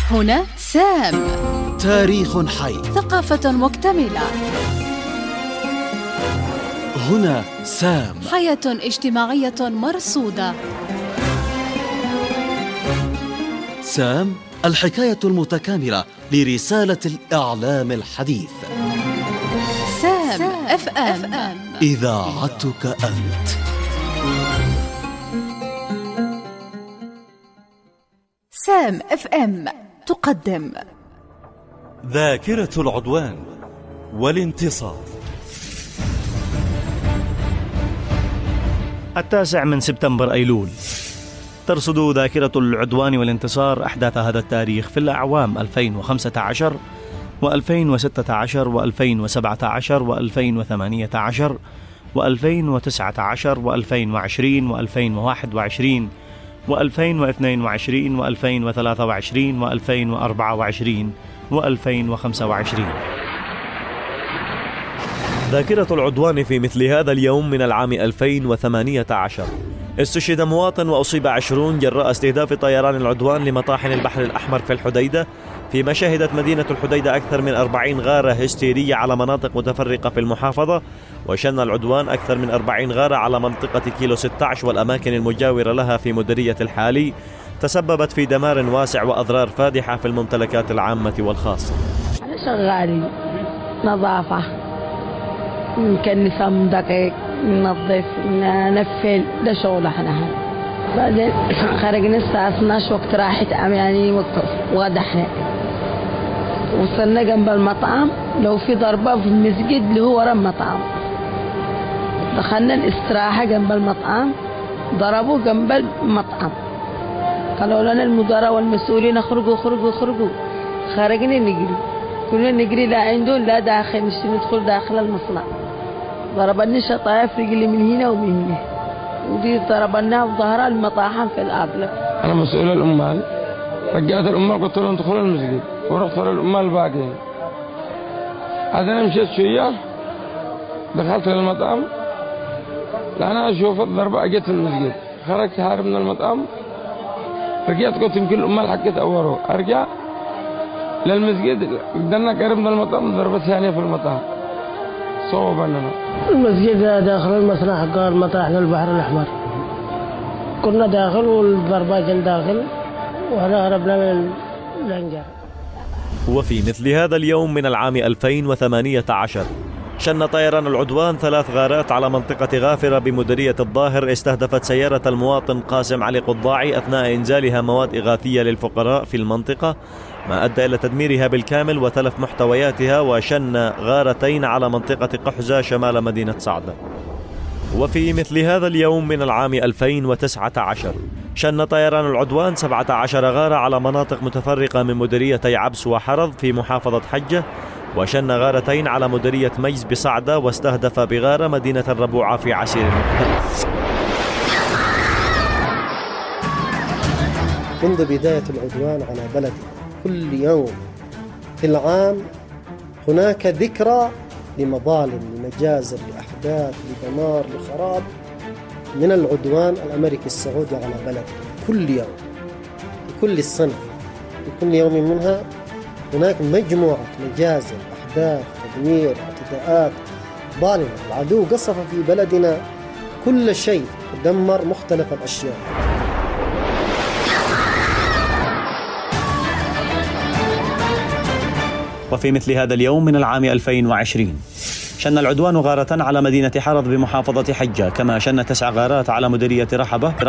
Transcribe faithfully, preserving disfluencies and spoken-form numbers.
هنا سام، تاريخ حي، ثقافة مكتملة. هنا سام، حياة اجتماعية مرصودة. سام، الحكاية المتكاملة لرسالة الإعلام الحديث. سام اف ام، إذاعتك أنت. سام اف ام تقدم ذاكرة العدوان والانتصار. التاسع من سبتمبر أيلول ترصد ذاكرة العدوان والانتصار أحداث هذا التاريخ في الأعوام ألفين وخمسة عشر وألفين وستة عشر وألفين وسبعة عشر وألفين وثمانية عشر وألفين وتسعة عشر وألفين وعشرين وألفين وواحد وعشرين وألفين واثنين وعشرين وألفين وثلاثة وعشرين وألفين وأربعة وعشرين وألفين وخمسة وعشرين. ذاكرة العدوان في مثل هذا اليوم من العام ألفين وثمانية عشر استشهد مواطن وأصيب عشرون جراء استهداف طيران العدوان لمطاحن البحر الأحمر في الحديدة، فيما شهدت مدينة الحديدة أكثر من أربعين غارة هستيرية على مناطق متفرقة في المحافظة، وشن العدوان أكثر من أربعين غارة على منطقة كيلو ستة عشر والأماكن المجاورة لها في مديرية الحالي، تسببت في دمار واسع وأضرار فادحة في الممتلكات العامة والخاصة. شغالي نظافة، نكنس دقيق، ننظف، ننفل، ده شغل احنا. بعدين خرجنا الساعة اثناشر وقت راحت يعني وقت واضح. وصلنا جنب المطعم، لو في ضربة في المسجد اللي هو ورا المطعم. دخلنا الاستراحة جنب المطعم، ضربوا جنب المطعم. قالوا لنا المدراء والمسؤولين اخرجوا اخرجوا اخرجوا. خرجنا نجري، كنا نجري لا عندهم لا داخل، مش ندخل داخل المصنع. ضربني شطايف رجلي من هنا ومن هنا، ودي ضربناها بظهرها المطاحن في الارض. انا مسؤول الامال، رجعت الامال قلت لهم ادخلوا المسجد، ورحت للامال الباقيين. انا مشيت شويه، دخلت للمطعم، انا اشوف الضربه اجت في المسجد، خرجت هارب من المطعم، رجعت قلت يمكن الامال حقت اوروا، ارجع للمسجد، قدرنا قرب من المطعم، ضربه ثانيه في المطعم صوبنا. المسجد داخل المصنع حق المطاحن البحر الأحمر، كنا داخل والضربات داخل وهنا هربنا من الانجار. وفي مثل هذا اليوم من العام ألفين وثمانية عشر شن طيران العدوان ثلاث غارات على منطقة غافرة بمديرية الظاهر، استهدفت سيارة المواطن قاسم علي قضاعي أثناء إنزالها مواد إغاثية للفقراء في المنطقة، ما أدى إلى تدميرها بالكامل وتلف محتوياتها، وشن غارتين على منطقة قحزة شمال مدينة صعدة. وفي مثل هذا اليوم من العام ألفين وتسعة عشر شن طيران العدوان سبعة عشر غارة على مناطق متفرقة من مديريتي عبس وحرض في محافظة حجة، وشن غارتين على مديرية ميز بصعدة، واستهدف بغارة مدينة الربوعة في عسير المختلف. منذ بداية العدوان على بلدي كل يوم في العام هناك ذكرى لمظالم، لمجازر، لأحداث، لدمار، لخراب من العدوان الأمريكي السعودي على بلدي. كل يوم في كل السنة في كل يوم منها هناك مجموعة مجازر، أحداث، تدمير، اعتداءات ظالمة. العدو قصف في بلدنا كل شيء، دمر مختلف الأشياء. وفي مثل هذا اليوم من العام ألفين وعشرين شن العدوان غارة على مدينة حرض بمحافظة حجة، كما شن تسع غارات على مديرية رحبة